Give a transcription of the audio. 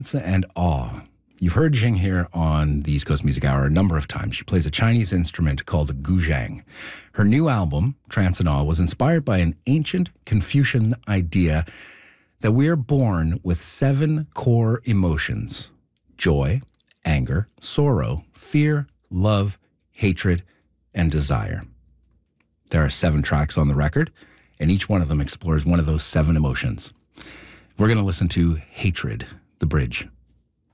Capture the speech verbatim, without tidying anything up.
and awe. You've heard Jing here on the East Coast Music Hour a number of times. She plays a Chinese instrument called a guzheng. Her new album, Trance and Awe, was inspired by an ancient Confucian idea that we are born with seven core emotions: joy, anger, sorrow, fear, love, hatred, and desire. There are seven tracks on the record, and each one of them explores one of those seven emotions. We're going to listen to Hatred, the bridge.